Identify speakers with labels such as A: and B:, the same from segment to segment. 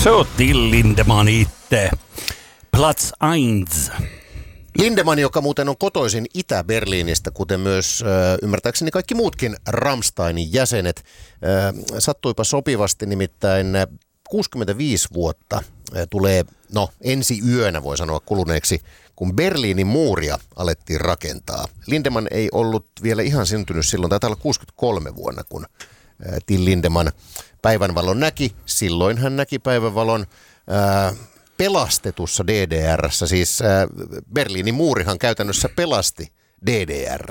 A: Så till Lindemann itse. Platz 1.
B: Lindemann, joka muuten on kotoisin Itä-Berliinistä, kuten myös ymmärtääkseni kaikki muutkin Rammsteinin jäsenet. Sattuipa sopivasti, nimittäin 65 vuotta tulee, ensi yönä voi sanoa kuluneeksi, kun Berliinin muuria alettiin rakentaa. Lindemann ei ollut vielä ihan syntynyt silloin, taitaa olla 63 vuonna, kun Till Lindemann päivänvalon näki. Silloin hän näki päivänvalon pelastetussa DDR:ssä, siis Berliinin muurihan käytännössä pelasti DDR.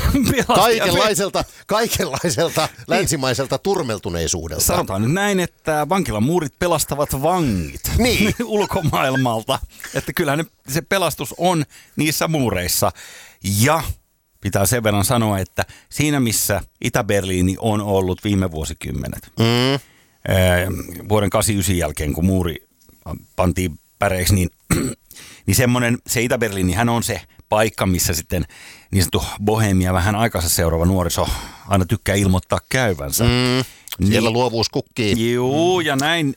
B: Kaikenlaiselta länsimaiselta turmeltuneisuudelta.
A: Sanotaan nyt näin, että vankilan muurit pelastavat vangit
B: niin.
A: ulkomaailmalta. Että kyllähän se pelastus on niissä muureissa. Ja pitää sen verran sanoa, että siinä missä Itä-Berliini on ollut viime vuosikymmenet, vuoden 89 jälkeen, kun muuri pantiin päreiksi, niin se Itä-Berliinihän on se paikka, missä sitten niin sanottu bohemia vähän aikansa seuraava nuoriso aina tykkää ilmoittaa käyvänsä.
B: Siellä luovuus kukkii.
A: Joo, ja näin,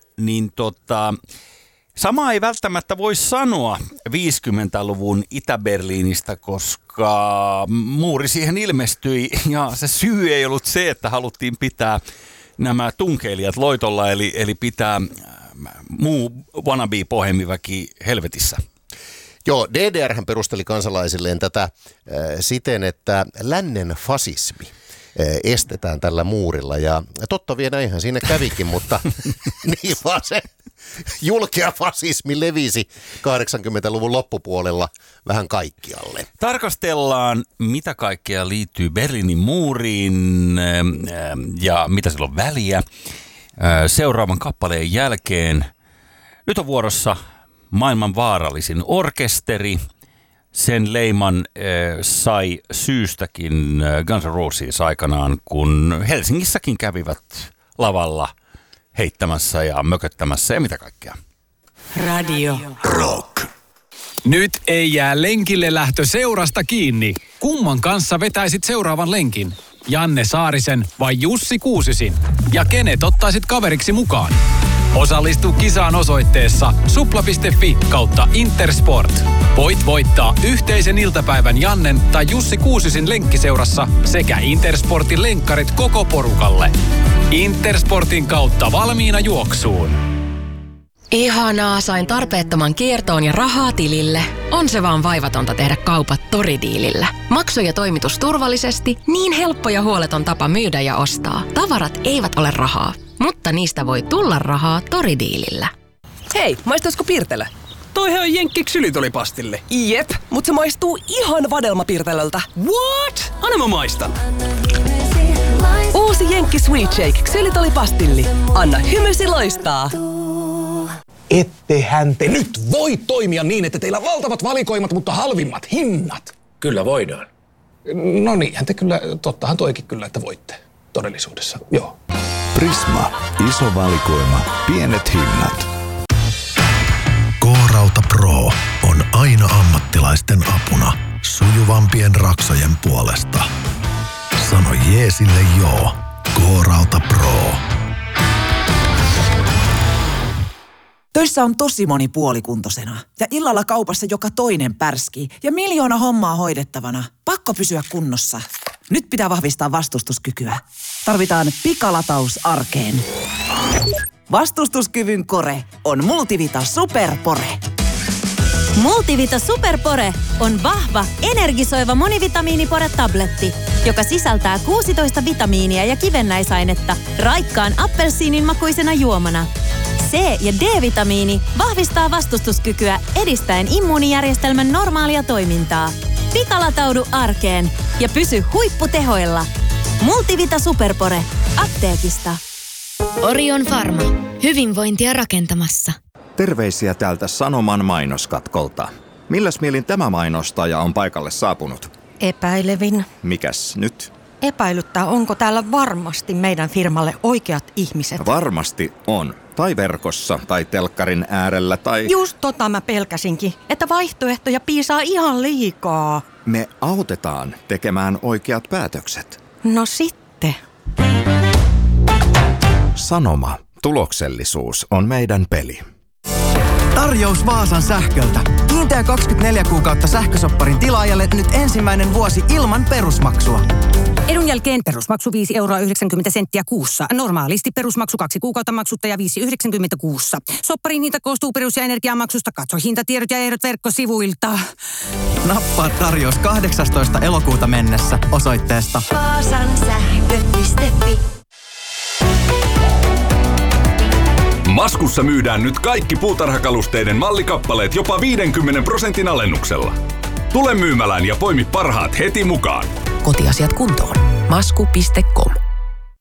A: sama ei välttämättä voi sanoa 50-luvun Itä-Berliinistä, koska muuri siihen ilmestyi ja se syy ei ollut se, että haluttiin pitää nämä tunkeilijat loitolla, eli pitää muu wannabe-bohemiväki helvetissä.
B: Joo, DDR:hän perusteli kansalaisilleen tätä siten, että lännen fasismi estetään tällä muurilla. Ja totta vie näinhän siinä kävikin, mutta niin vaan se julkea fasismi levisi 80-luvun loppupuolella vähän kaikkialle.
A: Tarkastellaan, mitä kaikkea liittyy Berliinin muuriin ja mitä sillä on väliä. Seuraavan kappaleen jälkeen nyt on vuorossa maailman vaarallisin orkesteri. Sen leiman sai syystäkin Guns N' Roses aikanaan, kun Helsingissäkin kävivät lavalla heittämässä ja mököttämässä ja mitä kaikkea.
C: Radio
D: Rock. Nyt ei jää lenkille lähtö seurasta kiinni. Kumman kanssa vetäisit seuraavan lenkin? Janne Saarisen vai Jussi Kuusisin? Ja kenet ottaisit kaveriksi mukaan? Osallistu kisaan osoitteessa supla.fi/Intersport. Voit voittaa yhteisen iltapäivän Jannen tai Jussi Kuusisin lenkkiseurassa sekä Intersportin lenkkarit koko porukalle. Intersportin kautta valmiina juoksuun.
C: Ihanaa, sain tarpeettoman kiertoon ja rahaa tilille. On se vaan vaivatonta tehdä kaupat Toridiilillä. Maksu ja toimitus turvallisesti, niin helppo ja huoleton tapa myydä ja ostaa. Tavarat eivät ole rahaa, mutta niistä voi tulla rahaa Toridiilillä.
E: Hei, maistaisiko Pirtelö? Toihan on Jenkki ksylitolipastille. Jep, mutta se maistuu ihan vadelmapiirtelöltä. What? Anna mä maistan. Uusi Jenkki Sweet Shake ksylitolipastilli. Anna hymysi loistaa.
F: Ettehän te nyt voi toimia niin, että teillä on valtavat valikoimat, mutta halvimmat hinnat.
G: Kyllä voidaan.
F: No niinhän te kyllä, tottahan toikin kyllä, että voitte todellisuudessa, joo.
H: Prisma. Iso valikoima. Pienet hinnat. K-Rauta Pro on aina ammattilaisten apuna sujuvampien raksojen puolesta. Sano jeesille joo. K-Rauta Pro.
I: Töissä on tosi moni puolikuntoisena ja illalla kaupassa joka toinen pärskii ja miljoona hommaa hoidettavana. Pakko pysyä kunnossa. Nyt pitää vahvistaa vastustuskykyä. Tarvitaan pikalataus arkeen. Vastustuskyvyn kore on Multivita Superpore.
J: Multivita Superpore on vahva, energisoiva monivitamiinipore-tabletti, joka sisältää 16 vitamiinia ja kivennäisainetta raikkaan appelsiinin makuisena juomana. C- ja D-vitamiini vahvistaa vastustuskykyä edistäen immuunijärjestelmän normaalia toimintaa. Pikalataudu arkeen ja pysy huipputehoilla. Multivita Superpore. Apteekista.
K: Orion Pharma. Hyvinvointia rakentamassa.
L: Terveisiä täältä Sanoman mainoskatkolta. Milläs mielin tämä mainostaja on paikalle saapunut?
M: Epäilevin.
L: Mikäs nyt?
M: Epäilyttää, onko täällä varmasti meidän firmalle oikeat ihmiset.
L: Varmasti on. Tai verkossa, tai telkkarin äärellä, tai...
M: Just tota mä pelkäsinkin, että vaihtoehtoja piisaa ihan liikaa.
L: Me autetaan tekemään oikeat päätökset.
M: No sitten.
L: Sanoma. Tuloksellisuus on meidän peli.
G: Tarjous Vaasan sähköltä. Kiinteä 24 kuukautta sähkösopparin tilaajalle nyt ensimmäinen vuosi ilman perusmaksua.
N: Edun jälkeen perusmaksu 5,90 € kuussa. Normaalisti perusmaksu 2 kuukautta maksutta ja 5,90 € kuussa. Sopparin hinta koostuu perus- ja energiamaksusta. Katso hintatiedot ja ehdot verkkosivuilta.
G: Nappaa tarjous 18. elokuuta mennessä osoitteesta
O: vaasansähkö.fi.
P: Maskussa myydään nyt kaikki puutarhakalusteiden mallikappaleet jopa 50% alennuksella. Tule myymälään ja poimi parhaat heti mukaan.
Q: Kotiasiat kuntoon. Masku.com